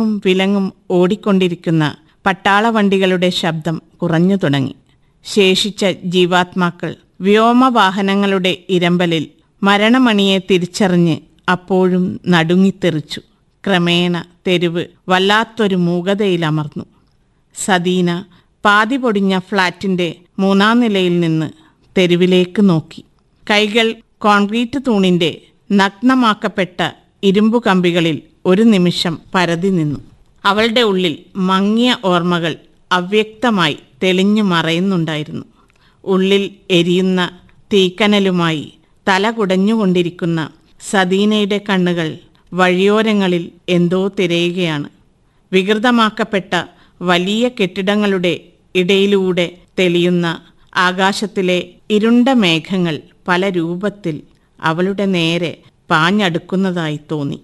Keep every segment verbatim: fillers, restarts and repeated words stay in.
വിലങ്ങും വിലങ്ങും ഓടിക്കൊണ്ടിരിക്കുന്ന പട്ടാള വണ്ടികളുടെ ശബ്ദം കുറഞ്ഞു തുടങ്ങി. ശേഷിച്ച ജീവാത്മാക്കൾ വ്യോമവാഹനങ്ങളുടെ ഇരമ്പലിൽ മരണമണിയെ തിരിച്ചറിഞ്ഞ് അപ്പോഴും നടുങ്ങിത്തെറിച്ചു. ക്രമേണ തെരുവ് വല്ലാത്തൊരു മൂകതയിലമർന്നു. സദീന പാതി പൊടിഞ്ഞ ഫ്ളാറ്റിൻ്റെ മൂന്നാം നിലയിൽ നിന്ന് തെരുവിലേക്ക് നോക്കി. കൈകൾ കോൺക്രീറ്റ് തൂണിൻ്റെ നഗ്നമാക്കപ്പെട്ട ഇരുമ്പു കമ്പികളിൽ ഒരു നിമിഷം പരതി നിന്നു. അവളുടെ ഉള്ളിൽ മങ്ങിയ ഓർമ്മകൾ അവ്യക്തമായി തെളിഞ്ഞു മറയുന്നുണ്ടായിരുന്നു. ഉള്ളിൽ എരിയുന്ന തീക്കനലുമായി തല കുടഞ്ഞുകൊണ്ടിരിക്കുന്ന സദീനയുടെ കണ്ണുകൾ വഴിയോരങ്ങളിൽ എന്തോ തിരയുകയാണ്. വികൃതമാക്കപ്പെട്ട വലിയ കെട്ടിടങ്ങളുടെ ഇടയിലൂടെ തെളിയുന്ന ആകാശത്തിലെ ഇരുണ്ട മേഘങ്ങൾ പല രൂപത്തിൽ അവളുടെ നേരെ പാഞ്ഞടുക്കുന്നതായി തോന്നി.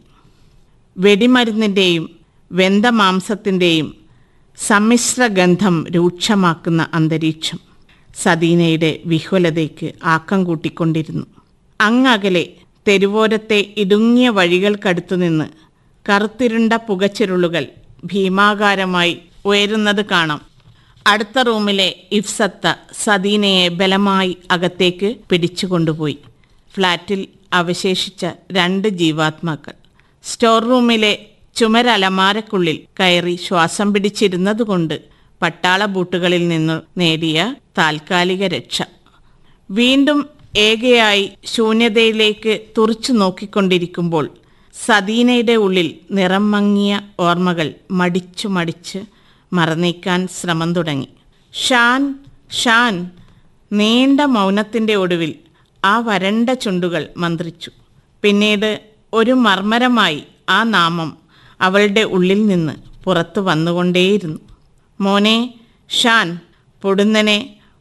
വെടിമരുന്നിൻ്റെയും വെന്ത മാംസത്തിൻ്റെയും സമ്മിശ്ര ഗന്ധം രൂക്ഷമാക്കുന്ന അന്തരീക്ഷം സദീനയുടെ വിഹ്വലതയ്ക്ക് ആക്കം കൂട്ടിക്കൊണ്ടിരുന്നു. അങ്ങകലെ തെരുവോരത്തെ ഇടുങ്ങിയ വഴികൾക്കടുത്തുനിന്ന് കറുത്തിരുണ്ട പുകച്ചിരുളുകൾ ഭീമാകാരമായി ഉയരുന്നത് കാണാം. അടുത്ത റൂമിലെ ഇഫ്സത്ത സദീനയെ ബലമായി അകത്തേക്ക് പിടിച്ചുകൊണ്ടുപോയി. ഫ്ലാറ്റിൽ അവശേഷിച്ച രണ്ട് ജീവാത്മാക്കൾ സ്റ്റോർ റൂമിലെ ചുമരലമാരക്കുള്ളിൽ കയറി ശ്വാസം പിടിച്ചിരുന്നതുകൊണ്ട് പട്ടാള ബൂട്ടുകളിൽ നിന്നു നേടിയ താൽക്കാലിക രക്ഷ. വീണ്ടും ഏകയായി ശൂന്യതയിലേക്ക് തുറിച്ചു നോക്കിക്കൊണ്ടിരിക്കുമ്പോൾ സദീനയുടെ ഉള്ളിൽ നിറം മങ്ങിയ ഓർമ്മകൾ മടിച്ചു മടിച്ച് മറനീക്കാൻ ശ്രമം തുടങ്ങി. ഷാൻ ഷാൻ നീണ്ട മൗനത്തിൻ്റെ ഒടുവിൽ ആ വരണ്ട ചുണ്ടുകൾ മന്ത്രിച്ചു. പിന്നീട് ഒരു മർമ്മരമായി ആ നാമം അവളുടെ ഉള്ളിൽ നിന്ന് പുറത്തു വന്നുകൊണ്ടേയിരുന്നു. മോനെ ഷാൻ. പൊടുന്നനെ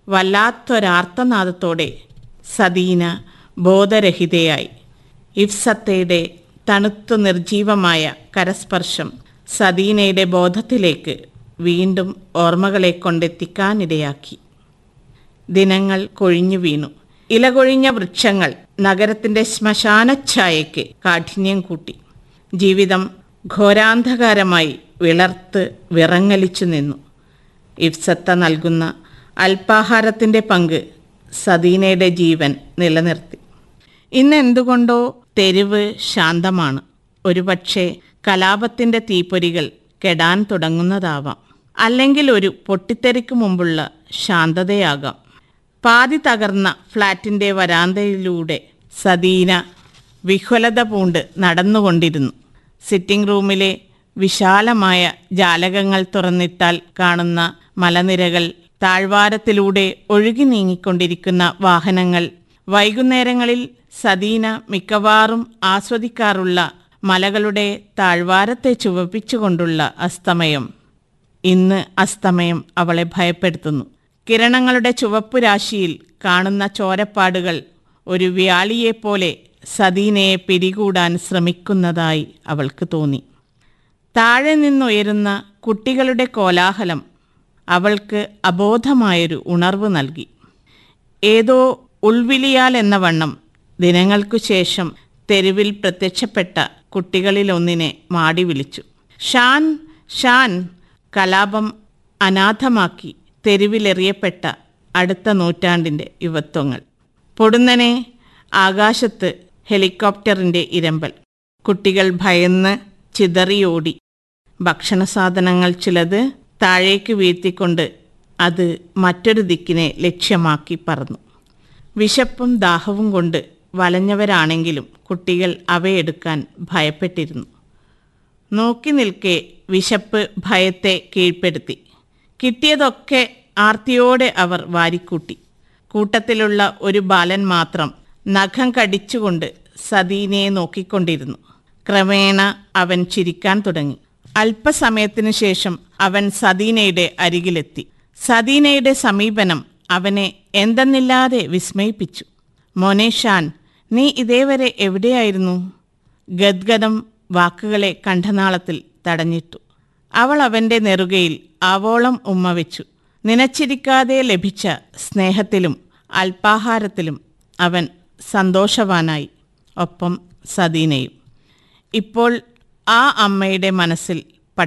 വല്ലാത്തൊരാർത്തനാദത്തോടെ സദീന ബോധരഹിതയായി. ഇഫ്സത്തയുടെ തണുത്തു നിർജീവമായ കരസ്പർശം സദീനയുടെ ബോധത്തിലേക്ക് വീണ്ടും ഓർമ്മകളെ കൊണ്ടെത്തിക്കാനിടയാക്കി. ദിനങ്ങൾ കൊഴിഞ്ഞു വീണു. ഇലകൊഴിഞ്ഞ വൃക്ഷങ്ങൾ നഗരത്തിൻ്റെ ശ്മശാനഛായയ്ക്ക് കാഠിന്യം കൂട്ടി. ജീവിതം ഘോരാന്ധകാരമായി വിളർത്ത് വിറങ്ങലിച്ചു നിന്നു. ഇഫ്സത്ത നൽകുന്ന അല്പാഹാരത്തിൻ്റെ പങ്ക് സദീനയുടെ ജീവൻ നിലനിർത്തി. ഇന്ന് എന്തുകൊണ്ടോ തെരുവ് ശാന്തമാണ്. ഒരുപക്ഷെ കലാപത്തിൻ്റെ തീപ്പൊരികൾ കെടാൻ തുടങ്ങുന്നതാവാം. അല്ലെങ്കിൽ ഒരു പൊട്ടിത്തെറിക്കു മുമ്പുള്ള ശാന്തതയാകാം. പാതി തകർന്ന ഫ്ലാറ്റിൻ്റെ വരാന്തയിലൂടെ സദീന വിഹ്വലത പൂണ്ട് നടന്നുകൊണ്ടിരുന്നു. സിറ്റിംഗ് റൂമിലെ വിശാലമായ ജാലകങ്ങൾ തുറന്നിട്ടാൽ കാണുന്ന മലനിരകൾ, താഴ്വാരത്തിലൂടെ ഒഴുകി നീങ്ങിക്കൊണ്ടിരിക്കുന്ന വാഹനങ്ങൾ, വൈകുന്നേരങ്ങളിൽ സദീന മിക്കവാറും ആസ്വദിക്കാറുള്ള മലകളുടെ താഴ്വാരത്തെ ചുവപ്പിച്ചുകൊണ്ടുള്ള അസ്തമയം. ഇന്ന് അസ്തമയം അവളെ ഭയപ്പെടുത്തുന്നു. കിരണങ്ങളുടെ ചുവപ്പു രാശിയിൽ കാണുന്ന ചോരപ്പാടുകൾ ഒരു വ്യാളിയെപ്പോലെ സദീനയെ പിടികൂടാൻ ശ്രമിക്കുന്നതായി അവൾക്ക് തോന്നി. താഴെ നിന്നുയരുന്ന കുട്ടികളുടെ കോലാഹലം അവൾക്ക് അബോധമായൊരു ഉണർവ് നൽകി. ഏതോ ഉൾവിളിയാൽ എന്ന വണ്ണം ദിനങ്ങൾക്കു ശേഷം തെരുവിൽ പ്രത്യക്ഷപ്പെട്ട കുട്ടികളിലൊന്നിനെ മാടി വിളിച്ചു. ഷാൻ ഷാൻ. കലാപം അനാഥമാക്കി തെരുവിലെറിയപ്പെട്ട അടുത്ത നൂറ്റാണ്ടിൻ്റെ യുവത്വങ്ങൾ. പൊടുന്നനെ ആകാശത്ത് ഹെലികോപ്റ്ററിൻ്റെ ഇരമ്പൽ. കുട്ടികൾ ഭയന്ന് ചിതറിയോടി. ഭക്ഷണ സാധനങ്ങൾ ചിലത് താഴേക്ക് വീഴ്ത്തിക്കൊണ്ട് അത് മറ്റൊരു ദിക്കിനെ ലക്ഷ്യമാക്കി പറന്നു. വിശപ്പും ദാഹവും കൊണ്ട് വലഞ്ഞവരാണെങ്കിലും കുട്ടികൾ അവയെടുക്കാൻ ഭയപ്പെട്ടിരുന്നു. നോക്കി നിൽക്കെ വിശപ്പ് ഭയത്തെ കീഴ്പ്പെടുത്തി. കിട്ടിയതൊക്കെ ആർത്തിയോടെ അവർ വാരിക്കൂട്ടി. കൂട്ടത്തിലുള്ള ഒരു ബാലൻ മാത്രം നഖം കടിച്ചുകൊണ്ട് സദീനയെ നോക്കിക്കൊണ്ടിരുന്നു. ക്രമേണ അവൻ ചിരിക്കാൻ തുടങ്ങി. അല്പസമയത്തിനു ശേഷം അവൻ സദീനയുടെ അരികിലെത്തി. സദീനയുടെ സമീപനം അവനെ എന്തെന്നില്ലാതെ വിസ്മയിപ്പിച്ചു. മോനെ ഷാൻ, നീ ഇതേവരെ എവിടെയായിരുന്നു? ഗദ്ഗദം വാക്കുകളെ കണ്ഠനാളത്തിൽ തടഞ്ഞിട്ടു. അവൾ അവൻ്റെ നെറുകയിൽ ആവോളം ഉമ്മ വെച്ചു. നനച്ചിരിക്കാതെ ലഭിച്ച സ്നേഹത്തിലും അല്പാഹാരത്തിലും അവൻ സന്തോഷവാനായി. ഒപ്പം സദീനയും. ഇപ്പോൾ ആ അമ്മയുടെ മനസ്സിൽ